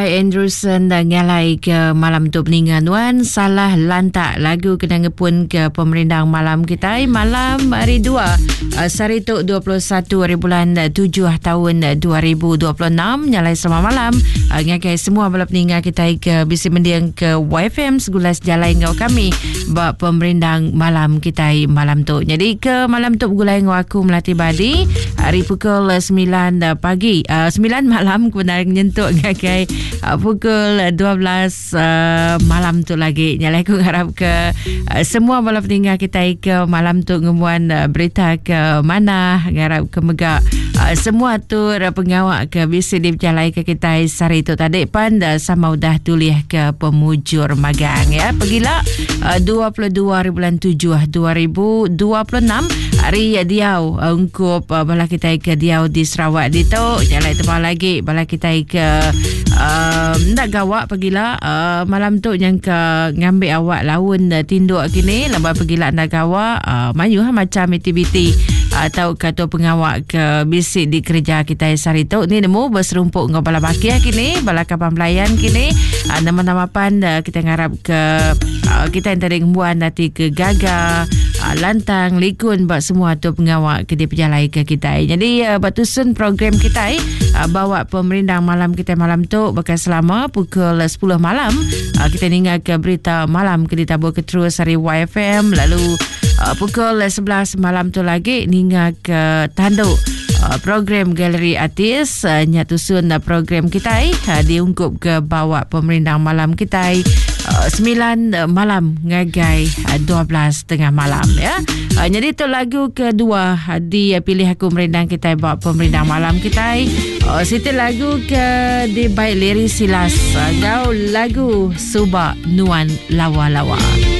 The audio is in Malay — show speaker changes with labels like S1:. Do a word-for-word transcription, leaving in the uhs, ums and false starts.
S1: Anderson dan ngalai ke malam tu peningan wan salah lantak lagu kenanga pun ke pemerintah malam kita malam hari dua Sarituk dua puluh satu hari bulan tujuh tahun dua ribu dua puluh enam nyalai selamat malam ngakai semua bala peningan kita ke bisi mendiang ke Y F M segulas jalai ngau kami bak pemerintah malam kita malam tu. Jadi ke malam tu gulai ngau aku melatih badi hari pukul sembilan pagi uh, sembilan malam kebenaran nyentuk ngakai Uh, pukul dua belas uh, malam tu lagi. Nyalai aku harap ke uh, semua bala peninggal kita ke malam tu ngemuan uh, berita ke mana harap ke megak uh, semua tu uh, pengawak ke bisa dipercayai ke kita sehari tu tadi pan uh, sama udah tulis ke pemujur magang ya. Pergilah uh, dua puluh dua hari bulan tujuh dua ribu dua puluh enam hari uh, diau uh, ungkup uh, bala kita ke diau di Sarawak di tu. Nyalai tebal lagi bala kita ke uh, Um, nak gawak pergilah uh, malam tu yang ke ngambil awak laun uh, tinduk kini lepas pergilah nak gawak uh, mayu ha, macam aktiviti atau uh, kata pengawak ke bisik di kerja kita sehari tu ni nemu berserumpuk dengan bala bakia kini bala kapal pelayan kini uh, nama-nama pan uh, kita ngarap ke uh, kita yang tadi ngembuan nanti ke Gaga uh, Lantang Likun buat semua tu pengawak ke dia perjalai ke kita. Jadi uh, batusun program kita uh, bawa pemerintah malam kita malam tu bakal selama pukul sepuluh malam uh, kita dengar ke berita malam ke ditabur ke terus hari Y F M lalu uh, pukul sebelas malam tu lagi dengar ke tanduk uh, program galeri artis uh, nyatusun uh, program kita uh, diungkup ke bawa pemerintah malam kita uh, sembilan uh, malam ngagai uh, dua belas tengah malam ya. Uh, jadi tu lagu kedua uh, dipilih aku pemerintah kita bawa pemerintah malam kita. Uh, situ lagu ke di baik lirik silas uh, gau lagu Subak Nuan Lawa-Lawa.